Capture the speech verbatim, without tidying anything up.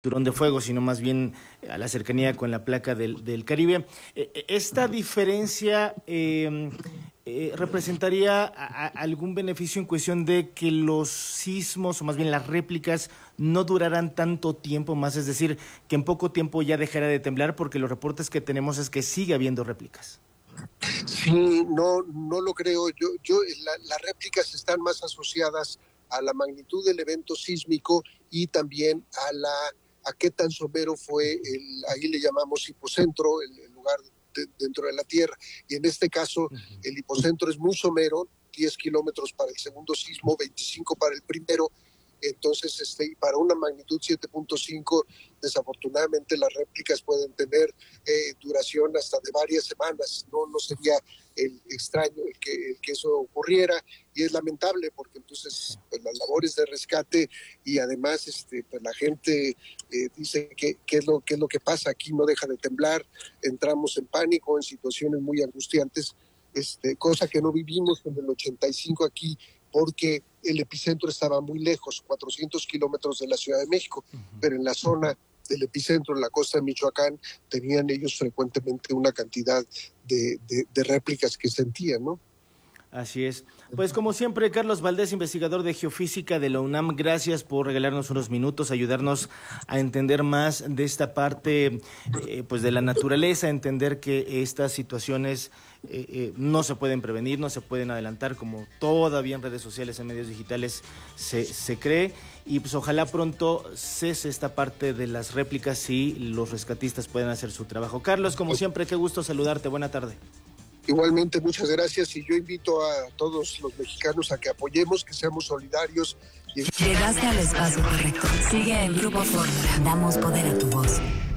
cinturón de fuego, sino más bien a la cercanía con la placa del, del Caribe. Eh, ¿Esta diferencia eh, eh, representaría a, a algún beneficio en cuestión de que los sismos, o más bien las réplicas, no durarán tanto tiempo más? Es decir, que en poco tiempo ya dejará de temblar, porque los reportes que tenemos es que sigue habiendo réplicas. Sí, no, no lo creo. Yo, yo la, las réplicas están más asociadas a la magnitud del evento sísmico y también a la a qué tan somero fue, el, ahí le llamamos hipocentro, el, el lugar de, dentro de la Tierra. Y en este caso, uh-huh. el hipocentro es muy somero, diez kilómetros para el segundo sismo, veinticinco para el primero. Entonces, este, para una magnitud siete punto cinco, desafortunadamente las réplicas pueden tener eh, duración hasta de varias semanas. No, no sería el extraño el que, el que eso ocurriera, y es lamentable porque entonces pues, las labores de rescate y además este, pues, la gente eh, dice que, que, es lo, que es lo que pasa, aquí no deja de temblar, entramos en pánico, en situaciones muy angustiantes, este, cosa que no vivimos en el ochenta y cinco aquí, porque el epicentro estaba muy lejos, cuatrocientos kilómetros de la Ciudad de México, uh-huh. pero en la zona del epicentro, en la costa de Michoacán, tenían ellos frecuentemente una cantidad de, de, de réplicas que sentían, ¿no? Así es. Pues como siempre, Carlos Valdés, investigador de geofísica de la UNAM, gracias por regalarnos unos minutos, ayudarnos a entender más de esta parte eh, pues de la naturaleza, entender que estas situaciones eh, eh, no se pueden prevenir, no se pueden adelantar, como todavía en redes sociales, en medios digitales se, se cree, y pues ojalá pronto cese esta parte de las réplicas y los rescatistas puedan hacer su trabajo. Carlos, como siempre, qué gusto saludarte, buena tarde. Igualmente, muchas gracias, y yo invito a todos los mexicanos a que apoyemos, que seamos solidarios. Llegaste al espacio correcto. Sigue el Grupo Fórmula. Damos poder a tu voz.